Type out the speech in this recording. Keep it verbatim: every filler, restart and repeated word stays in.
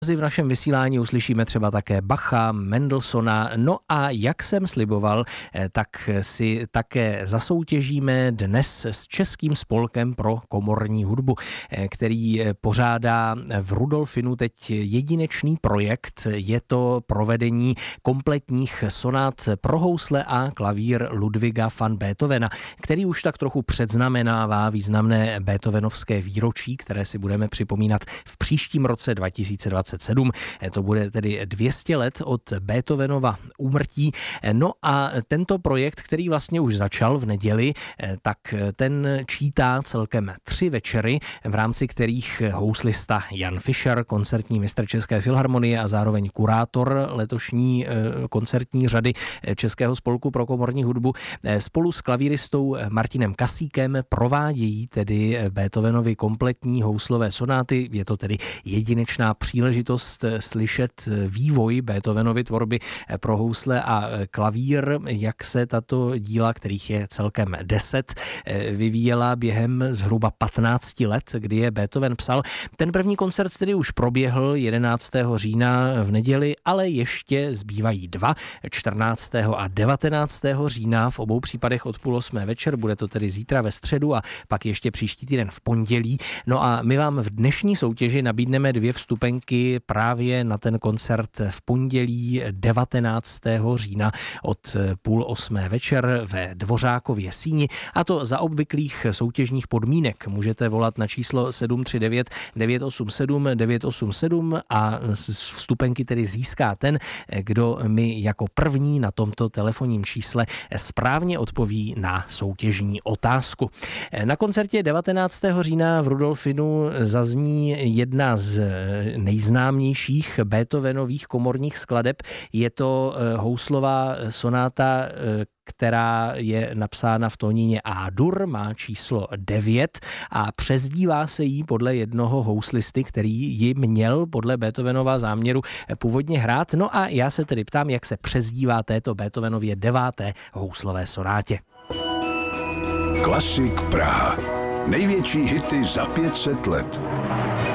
V našem vysílání uslyšíme třeba také Bacha, Mendelssohna, no a jak jsem sliboval, tak si také zasoutěžíme dnes s Českým spolkem pro komorní hudbu, který pořádá v Rudolfinu teď jedinečný projekt. Je to provedení kompletních sonát pro housle a klavír Ludwiga van Beethovena, který už tak trochu předznamenává významné Beethovenovské výročí, které si budeme připomínat v příštím roce dva tisíce dvacet sedm. To bude tedy dvě stě let od Beethovenova úmrtí. No a tento projekt, který vlastně už začal v neděli, tak ten čítá celkem tři večery, v rámci kterých houslista Jan Fischer, koncertní mistr České filharmonie a zároveň kurátor letošní koncertní řady Českého spolku pro komorní hudbu, spolu s klavíristou Martinem Kasíkem provádějí tedy Beethovenovy kompletní houslové sonáty. Je to tedy jedinečná příležitost slyšet vývoj Beethovenovy tvorby pro housle a klavír, jak se tato díla, kterých je celkem deset, vyvíjela během zhruba patnácti let, kdy je Beethoven psal. Ten první koncert tedy už proběhl jedenáctého října v neděli, ale ještě zbývají dva, čtrnáctého a devatenáctého října, v obou případech od půl osmé večer, bude to tedy zítra ve středu a pak ještě příští týden v pondělí. No a my vám v dnešní soutěži nabídneme dvě vstupenky právě na ten koncert v pondělí devatenáctého října od půl osmé večer ve Dvořákově síni, a to za obvyklých soutěžních podmínek. Můžete volat na číslo sedm tři devět devět osm sedm devět osm sedm a vstupenky tedy získá ten, kdo mi jako první na tomto telefonním čísle správně odpoví na soutěžní otázku. Na koncertě devatenáctého října v Rudolfinu zazní jedna z nejznámějších Beethovenových komorních skladeb. Je to houslová sonáta, která je napsána v tónině A-dur, má číslo devět a přezdívá se jí podle jednoho houslisty, který ji měl podle Beethovenova záměru původně hrát. No a já se tedy ptám, jak se přezdívá této Beethovenově deváté houslové sonátě. Klasik Praha. Největší hity za pět set let.